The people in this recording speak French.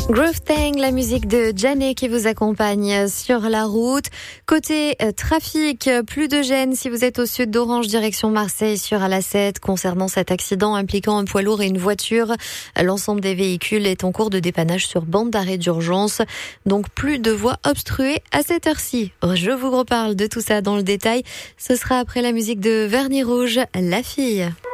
Groove Thing, la musique de Janet qui vous accompagne sur la route. Côté trafic, plus de gêne si vous êtes au sud d'Orange, direction Marseille sur l'A7. Concernant cet accident impliquant un poids lourd et une voiture, l'ensemble des véhicules est en cours de dépannage sur bande d'arrêt d'urgence. Donc plus de voies obstruées à cette heure-ci. Je vous reparle de tout ça dans le détail. Ce sera après la musique de Vernis Rouge, La Fille.